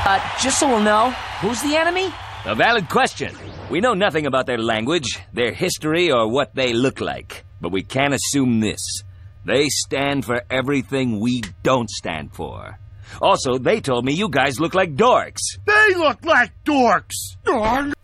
Just so we'll know, who's the enemy? A valid question. We know nothing about their language, their history, or what they look like. But we can assume this. They stand for everything we don't stand for. Also, they told me you guys look like dorks. They look like dorks!